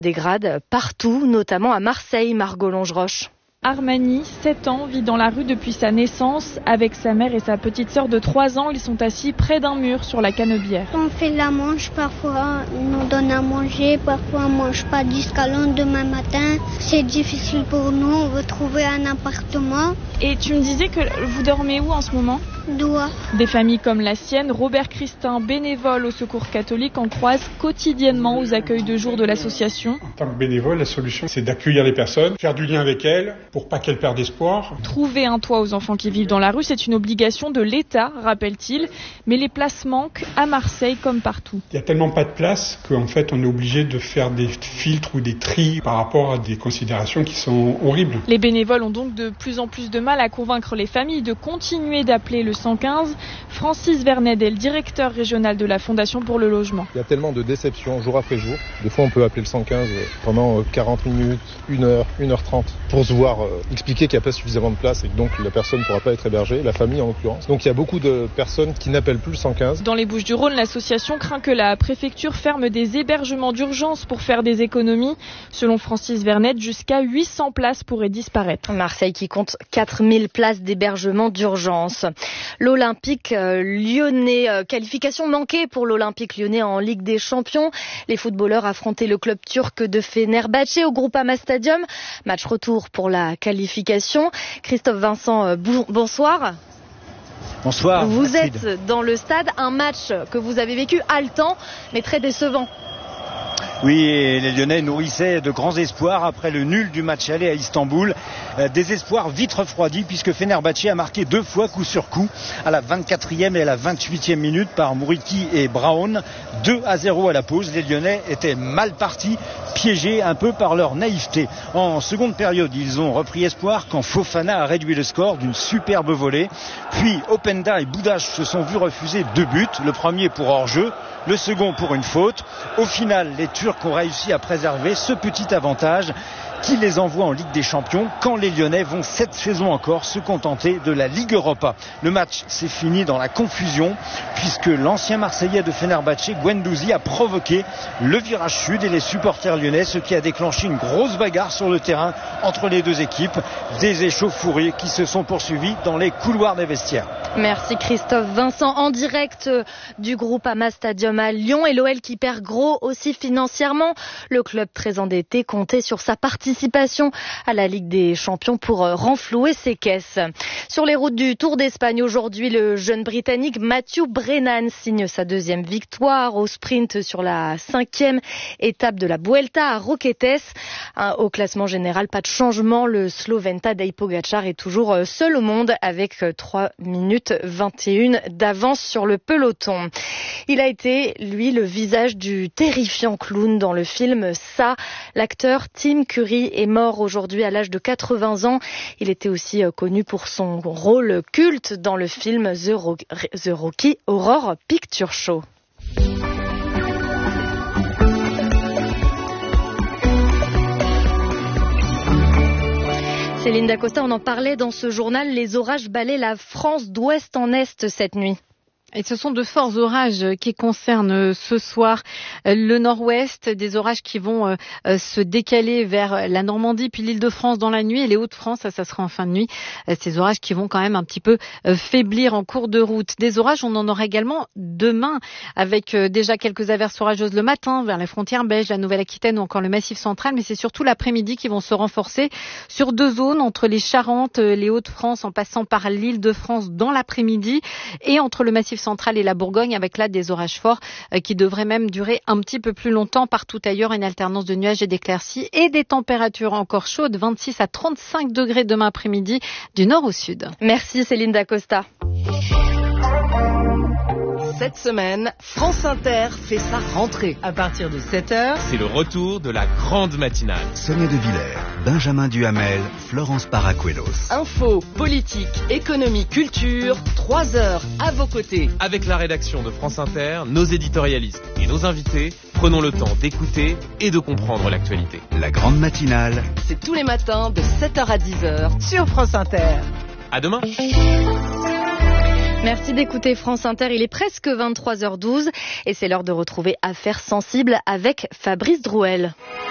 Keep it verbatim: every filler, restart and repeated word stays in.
Dégrade partout, notamment à Marseille, Margot Longeroche. Armani, sept ans, vit dans la rue depuis sa naissance. Avec sa mère et sa petite sœur de trois ans, ils sont assis près d'un mur sur la Canebière. On fait la manche, parfois on nous donne à manger, parfois on ne mange pas jusqu'à le lendemain matin. C'est difficile pour nous, on veut trouver un appartement. Et tu me disais que vous dormez où en ce moment ? Dehors. Des familles comme la sienne, Robert Christin, bénévole au Secours catholique, en croise quotidiennement aux accueils de jour de l'association. En tant que bénévole, la solution, c'est d'accueillir les personnes, faire du lien avec elles, pour pas qu'elles perdent espoir. Trouver un toit aux enfants qui vivent dans la rue, c'est une obligation de l'État, rappelle-t-il. Mais les places manquent à Marseille comme partout. Il n'y a tellement pas de place qu'en fait, on est obligé de faire des filtres ou des tris par rapport à des considérations qui sont horribles. Les bénévoles ont donc de plus en plus de mal à convaincre les familles de continuer d'appeler le cent quinze. Francis Vernet est le directeur régional de la Fondation pour le logement. Il y a tellement de déceptions jour après jour. Des fois, on peut appeler le cent quinze pendant quarante minutes, une heure, une heure trente pour se voir euh, expliquer qu'il n'y a pas suffisamment de place et que donc la personne ne pourra pas être hébergée, la famille en l'occurrence. Donc il y a beaucoup de personnes qui n'appellent plus le cent quinze. Dans les Bouches-du-Rhône, l'association craint que la préfecture ferme des hébergements d'urgence pour faire des économies. Selon Francis Vernet, jusqu'à huit cents places pourraient disparaître. Marseille qui compte quatre mille places d'hébergement d'urgence. L'Olympique euh, lyonnais, euh, qualification manquée pour l'Olympique lyonnais en Ligue des Champions. Les footballeurs affrontaient le club turc de Fenerbahçe au Groupama Stadium. Match retour pour la qualification. Christophe Vincent, euh, bonsoir. Bonsoir. Vous êtes dans le stade, un match que vous avez vécu haletant mais très décevant. Oui, et les Lyonnais nourrissaient de grands espoirs après le nul du match aller à Istanbul. Euh, des espoirs vite refroidis puisque Fenerbahçe a marqué deux fois coup sur coup à la vingt-quatrième et à la vingt-huitième minute par Mouriki et Brown. deux à zéro à la pause. Les Lyonnais étaient mal partis, piégés un peu par leur naïveté. En seconde période, ils ont repris espoir quand Fofana a réduit le score d'une superbe volée. Puis Openda et Boudache se sont vus refuser deux buts. Le premier pour hors-jeu, le second pour une faute. Au final, les Turcs ont réussi à préserver ce petit avantage qui les envoie en Ligue des Champions quand les Lyonnais vont cette saison encore se contenter de la Ligue Europa. Le match s'est fini dans la confusion puisque l'ancien Marseillais de Fenerbahçe, Guendouzi, a provoqué le virage sud et les supporters lyonnais, ce qui a déclenché une grosse bagarre sur le terrain entre les deux équipes. Des échauffourées qui se sont poursuivies dans les couloirs des vestiaires. Merci Christophe Vincent, en direct du Groupama Stadium à Lyon, et l'O L qui perd gros aussi financièrement. Le club très endetté comptait sur sa participation à la Ligue des Champions pour renflouer ses caisses. Sur les routes du Tour d'Espagne aujourd'hui, le jeune Britannique Matthew Brennan signe sa deuxième victoire au sprint sur la cinquième étape de la Vuelta à Roquetes. Au classement général, pas de changement. Le Slovène Tadej Pogačar est toujours seul au monde avec trois minutes vingt et une d'avance sur le peloton. Il a été, lui, le visage du terrifiant clown dans le film Ça. L'acteur Tim Curry est mort aujourd'hui à l'âge de quatre-vingts ans. Il était aussi connu pour son rôle culte dans le film The, Ro- The Rocky Horror Picture Show. Céline Dacosta, on en parlait dans ce journal, les orages balaient la France d'ouest en est cette nuit. Et ce sont de forts orages qui concernent ce soir le nord-ouest, des orages qui vont se décaler vers la Normandie puis l'Île-de-France dans la nuit et les Hauts-de-France, ça, ça sera en fin de nuit. Ces orages qui vont quand même un petit peu faiblir en cours de route. Des orages, on en aura également demain avec déjà quelques averses orageuses le matin vers les frontières belges, la Nouvelle-Aquitaine ou encore le Massif central, mais c'est surtout l'après-midi qui vont se renforcer sur deux zones, entre les Charentes, les Hauts-de-France en passant par l'Île-de-France dans l'après-midi et entre le Massif centrale et la Bourgogne avec là des orages forts euh, qui devraient même durer un petit peu plus longtemps. Partout ailleurs, une alternance de nuages et d'éclaircies et des températures encore chaudes, vingt-six à trente-cinq degrés demain après-midi du nord au sud. Merci Céline Dacosta. Cette semaine, France Inter fait sa rentrée. À partir de sept heures, c'est le retour de la grande matinale. Sonia De Villers, Benjamin Duhamel, Florence Paracuelos. Info, politique, économie, culture, trois heures à vos côtés. Avec la rédaction de France Inter, nos éditorialistes et nos invités, prenons le temps d'écouter et de comprendre l'actualité. La grande matinale, c'est tous les matins de sept heures à dix heures sur France Inter. À demain. Merci d'écouter France Inter, il est presque vingt-trois heures douze et c'est l'heure de retrouver Affaires sensibles avec Fabrice Drouel.